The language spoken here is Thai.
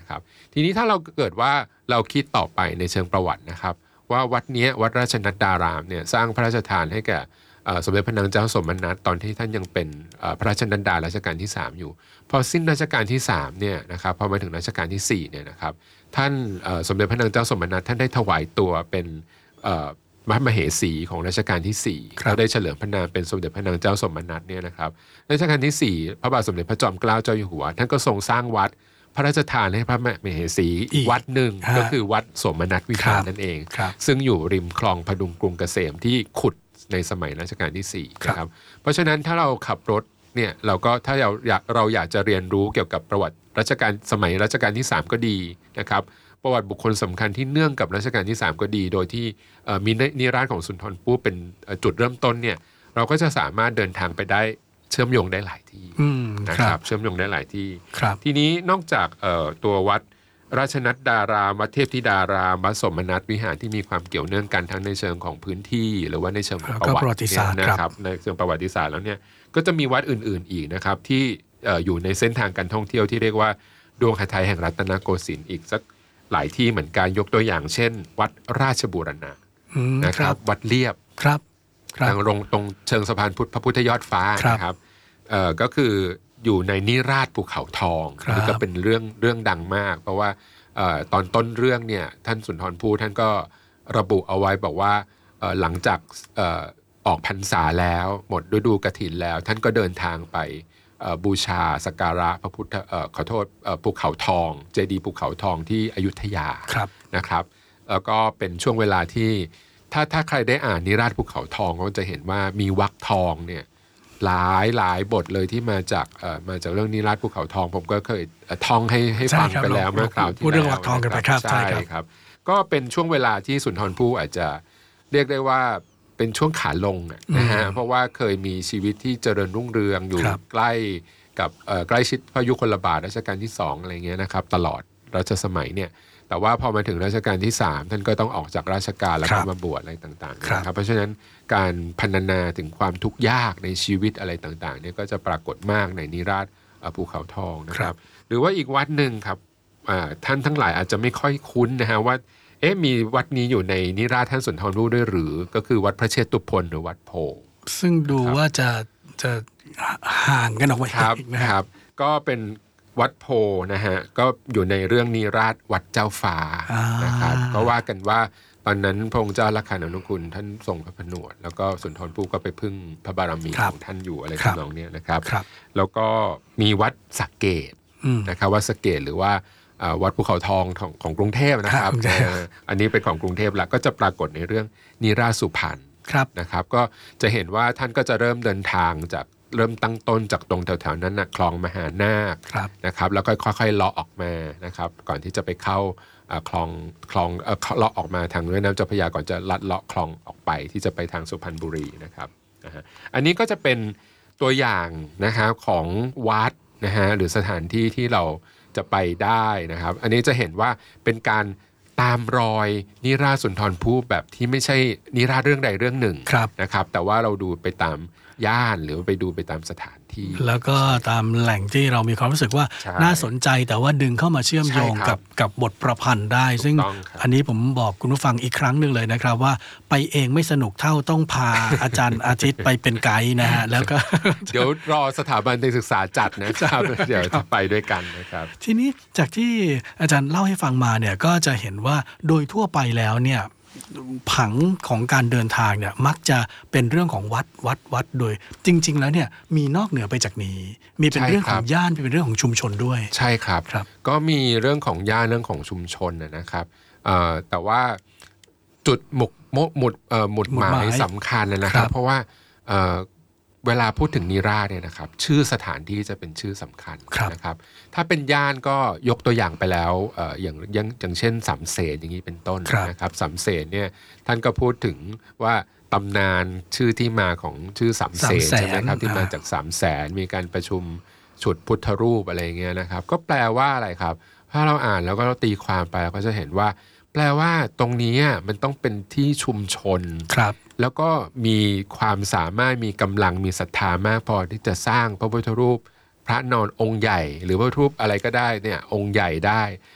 นะครับทีนี้ถ้าเราเกิดว่าเราคิดต่อไปในเชิงประวัตินะครับว่าวัดนี้วัดราชนัดดารามเนี่ยสร้างพระราชทานให้แก่สมเด็จพระนางเจ้าสมนัตตอนที่ท่านยังเป็นพระราชนัดดารัชกาลที่3อยู่พอสิ้นรัชกาลที่3เนี่ยนะครับพอมาถึงรัชกาลที่4เนี่ยนะครับท่านสมเด็จพระนางเจ้าสมนัตท่านได้ถวายตัวเป็นมหาเหสีของรัชกาลที่4แล้วได้เฉลิมพระนามเป็นสมเด็จพระนางเจ้าสมนัตเนี่ยนะครับรัชกาลที่4พระบาทสมเด็จพระจอมเกล้าเจ้าอยู่หัวท่านก็ทรงสร้างวัดพระราชทานให้พระมเหสีอีกวัดหนึ่งก็คือวัดสมนัตวิหารนั่นเองซึ่งอยู่ริมคลองพดุงกรุงเกษมที่ขุดในสมัยรัชกาลที่4นะครับเพราะฉะนั้นถ้าเราขับรถเนี่ยเราก็ถ้าเราอยากจะเรียนรู้เกี่ยวกับประวัติสมัยรัชกาลที่3ก็ดีนะครับประวัติบุคคลสำคัญที่เนื่องกับรัชกาลที่3ก็ดีโดยที่มีนิราศของสุนทรภู่เป็นจุดเริ่มต้นเนี่ยเราก็จะสามารถเดินทางไปได้เชื่อมโยงได้หลายที่นะครับเชื่อมโยงได้หลายที่ทีนี้นอกจากตัววัดราชนัดดารามวัดเทพธิดารามวัดสมนัตวิหารที่มีความเกี่ยวเนื่องกันทั้งในเชิงของพื้นที่หรือว่าในเชิงประวัติศาสตร์นะครับในเชิงประวัติศาสตร์แล้วเนี่ยก็จะมีวัดอื่นๆอีกนะครับที่อยู่ในเส้นทางการท่องเที่ยวที่เรียกว่าดวงหทัยแห่งรัตนโกสินทร์อีกสักหลายที่เหมือนกันยกตัวอย่างเช่นวัดราชบูรณะนะครับวัดเลียบทางตรงเชิงสะพานพระพุทธยอดฟ้านะครับก็คืออยู่ในนิราศภูเขาทองนี่ก็เป็นเรื่องดังมากเพราะว่าตอนต้นเรื่องเนี่ยท่านสุนทรภู่ท่านก็ระบุเอาไว้บอกว่าหลังจากออกพรรษาแล้วหมดฤดูกฐินแล้วท่านก็เดินทางไปบูชาสักการะพระพุทธภูเขาทองเจดีย์ภูเขาทองที่อยุธยานะครับแล้วก็เป็นช่วงเวลาที่ถ้าใครได้อ่านนิราศภูเขาทองก็จะเห็นว่ามีวรรคทองเนี่ยหลายบทเลยที่มาจากเรื่องนิราศภูเขาทองผมก็เคยท่องให้ฟังไปแล้วเมื่อคราวที่แล้วพูดเรื่องวรรคทองกันไปครับใช่ครับก็เป็นช่วงเวลาที่สุนทรภู่อาจจะเรียกได้ว่าเป็นช่วงขาลงนะฮะเพราะว่าเคยมีชีวิตที่เจริญรุ่งเรืองอยู่ใกล้กับใกล้ชิดพระยุคลบาทรัชกาลที่2อะไรเงี้ยนะครับตลอดรัชสมัยเนี่ยแต่ว่าพอมาถึงรัชกาลที่3ท่านก็ต้องออกจากราชการแล้วก็มาบวชอะไรต่างๆนะครับเพราะฉะนั้นการพรรณนาถึงความทุกข์ยากในชีวิตอะไรต่างๆเนี่ยก็จะปรากฏมากในนิราศภูเขาทองนะครับหรือว่าอีกวัดหนึ่งครับท่านทั้งหลายอาจจะไม่ค่อยคุ้นนะฮะว่ามีวัดนี้อยู่ในนิราศท่านสุนทรภู่ด้วยหรือก็คือวัดพระเชตุพนหรือวัดโพซึ่งดูว่าจะห่างกันออกไปนะครับก็เป็นวัดโพนะฮะก็อยู่ในเรื่องนิราศวัดเจ้าฟ้านะครับก็ว่ากันว่าตอนนั้นพระองค์เจ้าลักขณานุคุณท่านทรงพระผนวดแล้วก็สุนทรภู่ก็ไปพึ่งพระบารมีของท่านอยู่อะไรทำนองนี้นะครับแล้วก็มีวัดสะเกษนะครับวัดสะเกษหรือว่าวัดภูเขาทองของกรุงเทพนะครับอันนี้เป็นของกรุงเทพแล้วก็จะปรากฏในเรื่องนิราศสุพรรณนะครับก็จะเห็นว่าท่านก็จะเริ่มเดินทางจากเริ่มตั้งต้นจากตรงแถวๆนั้นนะคลองมหานาคนะครับแล้วก็ค่อยๆเลาะออกมานะครับก่อนที่จะไปเข้าคลองเลาะออกมาทางแม่น้ำเจ้าพระยาก่อนจะลัดเลาะคลองออกไปที่จะไปทางสุพรรณบุรีนะครับอันนี้ก็จะเป็นตัวอย่างนะฮะของวัดนะฮะหรือสถานที่ที่เราจะไปได้นะครับอันนี้จะเห็นว่าเป็นการตามรอยนิราศสุนทรภู่แบบที่ไม่ใช่นิราศเรื่องใดเรื่องหนึ่งนะครับแต่ว่าเราดูไปตามย่านหรือไปดูไปตามสถานที่แล้วก็ตามแหล่งที่เรามีความรู้สึกว่าน่าสนใจแต่ว่าดึงเข้ามาเชื่อมโยงกับบทประพันธ์ได้ซึ่งอันนี้ผมบอกคุณผู้ฟังอีกครั้งหนึ่งเลยนะครับว่าไปเองไม่สนุกเท่าต้องพาอาจารย์อาทิตย์ไปเป็นไกด์นะฮะแล้วก็เดี๋ยวรอสถาบันการศึกษาจัดนะครับเดี๋ยวจะไปด้วยกันนะครับทีนี้จากที่อาจารย์เล่าให้ฟังมาเนี่ยก็จะเห็นว่าโดยทั่วไปแล้วเนี่ยผังของการเดินทางเนี่ยมักจะเป็นเรื่องของวัดโดยจริงๆแล้วเนี่ยมีนอกเหนือไปจากนี้มีเป็นเรื่องของย่านเป็นเรื่องของชุมชนด้วยใช่ครับก็มีเรื่องของย่านเรื่องของชุมชนนะครับแต่ว่าจุดหมุดหมายสำคัญนะครับเพราะว่าเวลาพูดถึงนิราศเนี่ยนะครับชื่อสถานที่จะเป็นชื่อสำคัญนะครับถ้าเป็นย่านก็ยกตัวอย่างไปแล้วอย่างเช่นสามเสนอย่างนี้เป็นต้นนะครับสามเสนเนี่ยท่านก็พูดถึงว่าตำนานชื่อที่มาของชื่อสามเสนใช่ไหมครับที่มาจากสามแสนมีการประชุมฉุดพุทธรูปอะไรเงี้ยนะครับก็แปลว่าอะไรครับถ้าเราอ่านแล้วก็เราตีความไปเราก็จะเห็นว่าแปลว่าตรงนี้มันต้องเป็นที่ชุมชนแล้วก็มีความสามารถมีกำลังมีศรัทธามากพอที่จะสร้างพระพุทธรูปพระนอนองค์ใหญ่หรือพระพุทธรูปอะไรก็ได้เนี่ยองค์ใหญ่ได้